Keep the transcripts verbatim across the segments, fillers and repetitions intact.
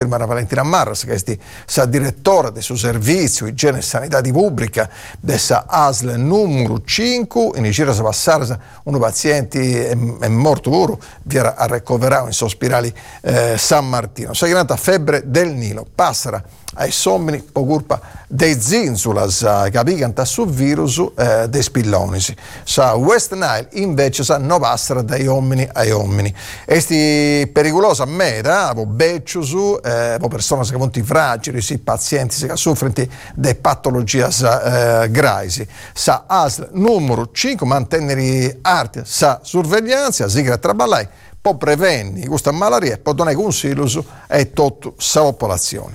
Mara Valentina Marras, che è sa direttore del suo servizio igiene e sanità di pubblica dessa A S L numero cinque, in giro si passare un paziente è, è morto ora, viene a recuperare in sospirali eh, San Martino. Sa chiamata febbre del Nilo, passera ai sommini per colpa dei zinzulas che picanta sul virus eh, dei spillonisi. Sa West Nile invece sa non passera dai uomini ai uomini. Esti pericolosa meta, po beccio su, eh, po persone che vanno fragili, sì, pazienti che soffrono di patologie eh, gravi. Sa A S L numero cinque, mantenere arte sa sorveglianza, si che traballai, può prevenire questa malaria e può dare consigli a tutta la popolazione.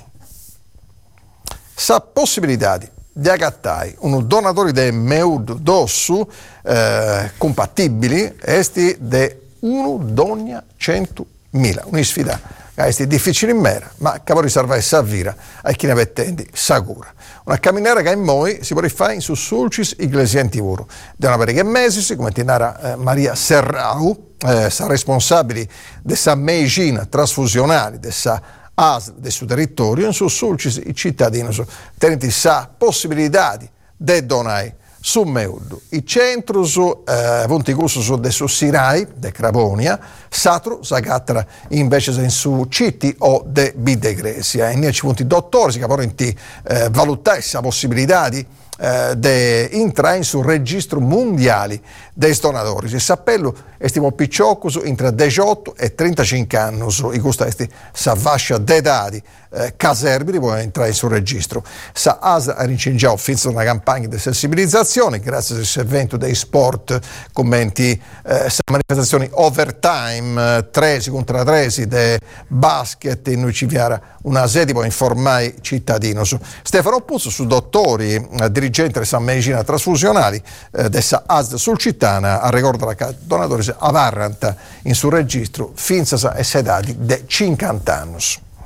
Sa possibilità di agattare un donatore di meud d'ossu eh, compatibili esti de uno dogna centomila, una sfida che è difficile in mera, ma che può riservare sa vira a chi ne vettendi sa cura. Una camminera che in noi si può rifare su sulcis iglesienti vuru. Da una parecchia mesi, come tinara eh, Maria Serrau, eh, sa responsabile dessa medicina trasfusionale, dessa A S L del suo territorio, in suo sulcis i cittadini tenenti sa possibilità di donare su Meudu. I centri eh, vonticusso su de su Sirai, de Cravonia, satro sagattara invece in su Citti o de Bidegresia. E ci punti dottori che poi eh, valutare questa possibilità di eh, de entrare sul registro mondiale dei donatori. Il sappello è stimo picciocco tra diciotto e trentacinque anni, i questa è sa fascia d'età eh, caserbili può entrare sul registro. Sa A S L ha rincigiato fin una campagna di sensibilizzazione grazie al evento dei sport, commenti eh, manifestazioni overtime, eh, tresi contro tresi de basket, in noi ci viara una sede per informare i cittadini. Stefano Puzzo su dottori, eh, dirigente della medicina trasfusionali eh, dessa A S L sul Cittana, a ricordo che donatori a Varranta in sul registro finza e sedati de cinquanta anni.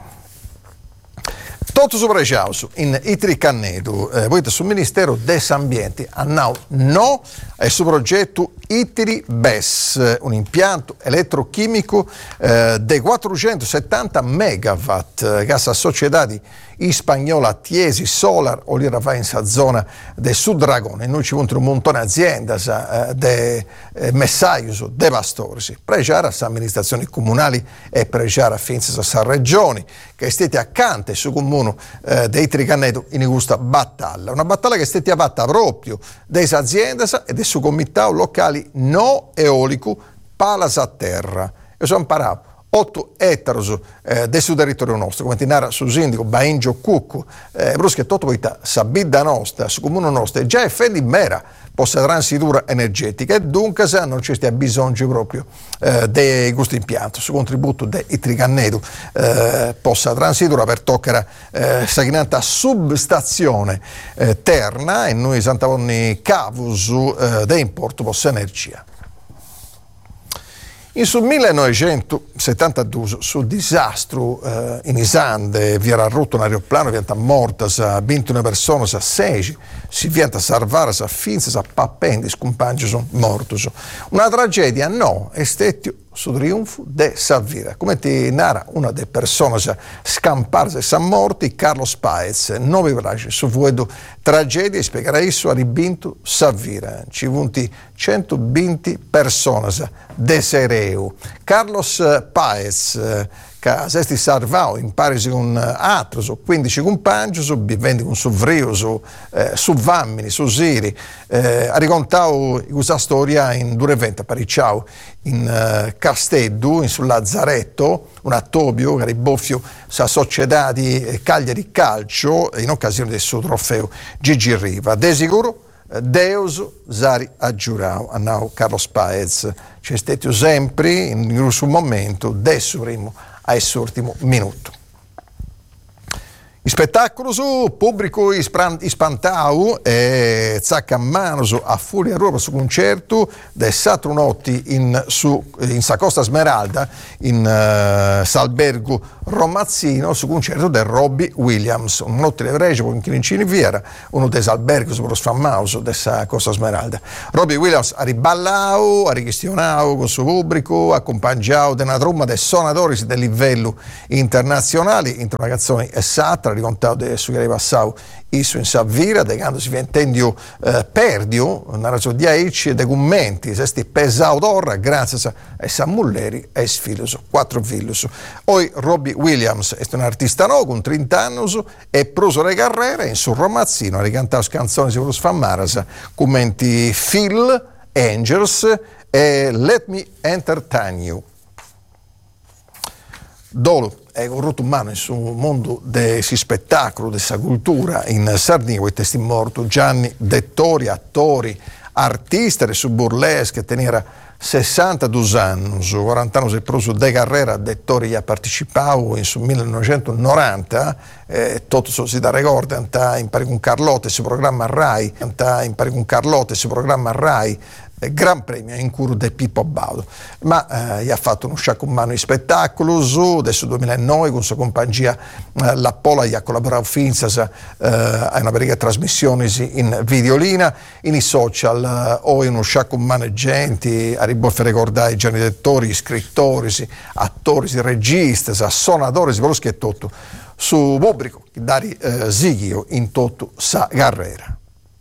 Tutto sopra in Itri Cannedu, eh, voi sul Ministero dell'Ambiente hanno no al suo progetto Itri B E S, un impianto elettrochimico eh, di quattrocentosettanta megawatt, eh, che la società di spagnola Tiesi Solar o lì in sa zona del Sud Dragone. Noi ci vontano un montone di aziende eh, de eh, messaius devastori. Pregiare a amministrazioni comunali e pregiare a finza sa regioni che stete accanto su comune eh, dei Tricanneto in questa battaglia. Una battaglia che stete fatta proprio delle aziende e del suo comitato locali no eolico Palas a terra. Io sono imparato otto ettari eh, del suo territorio nostro, come tinara su sindaco Baingio Cucco, eh, brusche tutto questa sabidda nostra, su comune nostro, già effendi mera possa transitura energetica e dunque se non ci stia bisogno proprio eh, di questo impianto, su contributo di Tricanneto eh, possa transitura per toccare eh, saginanta substazione eh, terna e noi santavonni cavus eh, di importo possa energia. In sul millenovecentosettantadue, sul disastro eh, in Isande, vi era rotto un aeroplano, vi era morta ventuno persone, sei, si viene salvare, si finza, si pappendi, scompagni sono morti. Una tragedia, no, è stato sul trionfo de Savira. Come ti narra una delle persone scamparse e sono morti, Carlos Paez, nove braccia su vuoto tragedia, e spiegherà isso a ribinto Savira. Ci vunti centoventi persone de Sereu. Carlos Paez, che si salvò in parisi con altri, su quindici compagni, su viventi con su Vrio, su, eh, su Vammini, su Siri. Eh, ha raccontato questa storia in due eventi, a Paricciao, in uh, Casteddu, in sul Lazzaretto, un attobio che riboffio sa società di Cagliari Calcio in occasione del suo trofeo Gigi Riva. De sicuro Deus Zari aggiurau, annau Carlos Paez, c'è stato sempre in questo momento del suo primo a suo ultimo minuto. spettacolo su pubblico ispantau e zacca mano a furia Roma su concerto del Saturno notti in, su, in Sa Costa Smeralda in uh, Salbergo Romazzino su concerto del Robbie Williams, un notte di Vregio con Chirincini Viera, uno dei Salbergo su Prosfammaus del Sa Costa Smeralda. Robbie Williams ha riballau, ha richestionau con suo pubblico, accompagnato da una tromba dei suonatori di livello internazionale, in una canzone esatta, raccontato de su che passau isso in Savvira, decandosi ventendio eh, perdio, una ragione di aici e dei commenti, sesti pesau d'orra, grazie a Sammulleri e sfilos, quattro filus. Poi Robbie Williams è un artista nuovo, con trenta anni, e proso le carriere in su Romazzino, ha ricantato canzoni su Sfammaras, commenti Phil, Angels e Let Me Entertain You. Dolo è corrotto umano sul mondo del spettacolo, della cultura in Sardegna, e testi morto Gianni Dettori, attori, artista e su burlesque, tenera sessantadue anni, su quaranta anni si proso de carriera, Dettori ha partecipato in su millenovecentonovanta, eh, tutto si da ricorda, in pari con Carlotta su programma Rai, in pari con Carlotta su programma Rai, Gran Premio in cura di Pippo Baudo, ma eh, ha fatto uno sciacco in mano di spettacolo su, adesso duemilanove con sua compagnia eh, La Pola gli ha collaborato finzas eh, a una brigata trasmissioni in videolina, in i social eh, o in uno sciacco in mano gente, a riboffe ricordare Gianni Dettori, scrittori, attori, registi, suonatori, quello che è tutto su pubblico, dari eh, Sighio in tutto sa carriera.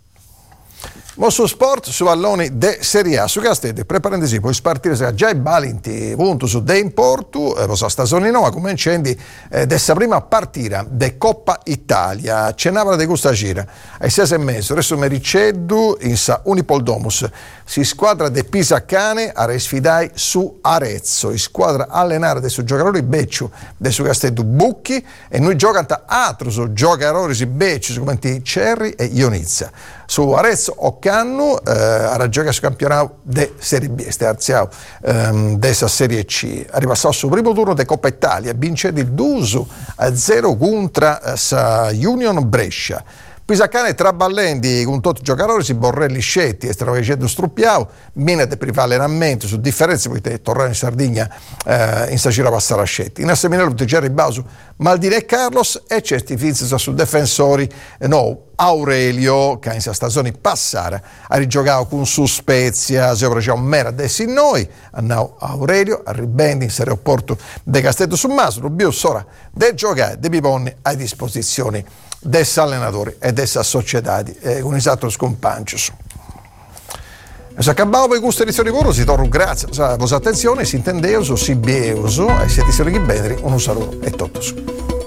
Ma su sport, su palloni de Serie A, su Castelli, preparandisi, poi spartire già i balinti, punto su de in Porto, eh, la stagione nuova, come incendi, eh, dessa prima partita de Coppa Italia, cenava de questa gira, ai sei e mezzo, adesso Mericeddu, in sa Unipoldomus, si squadra de Pisacane, a sfidai su Arezzo, in squadra allenare de su giocatori Becciu, de su Castelli Bucchi, e noi giocano altro su giocatori si Becciu, su commenti Cerri e Ionizia. Su Arezzo Occanno eh, a giocare sul campionato de Serie B, sterziao ehm, dessa Serie C. Ha ripassato sul primo turno di Coppa Italia, vince il due a zero contro eh, sa Union Brescia. Pisacane traballenti con tutti i giocatori, si Borrelli scetti e Stravageddo struppiao, mina di privare allenamento su differenze, poi tornare in Sardegna eh, in Sacira passare a scetti. In Asseminello di Gerry Bausu, Maldini e Carlos e certi finzi su difensori, eh, no, Aurelio, che in stagione passare ha rigiocato con su Spezia, se ora c'è un mera dessi noi, andò Aurelio, a ribendi in aeroporto di Castello sul Maso, Rubio ora de giocare, de Biponni a disposizione dessa allenatori e dessa società, eh, un esatto scompancio. E se acabavo per questa edizione di lavoro, si torna grazie a vostra attenzione, si intendeuso, si beuso, e siete siete bene, un saluto e tutto su.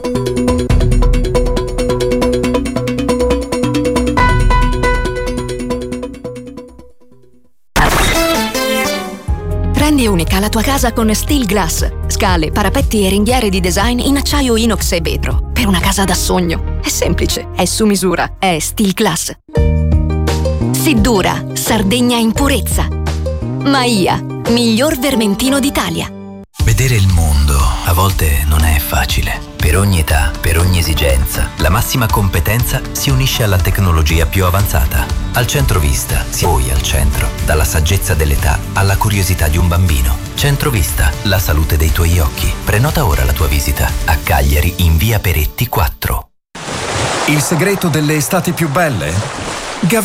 Rendi unica la tua casa con Steel Glass. Scale, parapetti e ringhiere di design in acciaio inox e vetro. Per una casa da sogno. È semplice, è su misura, è Steel Glass. Siddura, Sardegna in purezza. Maia, miglior vermentino d'Italia. Vedere il mondo a volte non è facile. Per ogni età, per ogni esigenza, la massima competenza si unisce alla tecnologia più avanzata. Al Centrovista, si voi al centro, dalla saggezza dell'età alla curiosità di un bambino. Centrovista, la salute dei tuoi occhi. Prenota ora la tua visita a Cagliari in via Peretti quattro. Il segreto delle estati più belle?